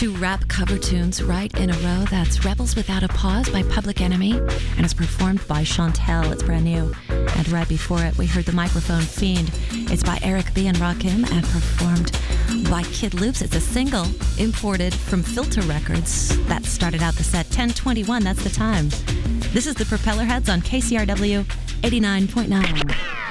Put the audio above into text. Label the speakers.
Speaker 1: Two rap cover tunes right in a row. That's Rebels Without a Pause by Public Enemy, and it's performed by Chantel. It's brand new. And right before it, we heard The Microphone Fiend. It's by Eric B. and Rakim and performed by Kid Loops. It's a single imported from Filter Records. That started out the set. 10:21, that's the time. This is the Propeller Heads on KCRW 89.9.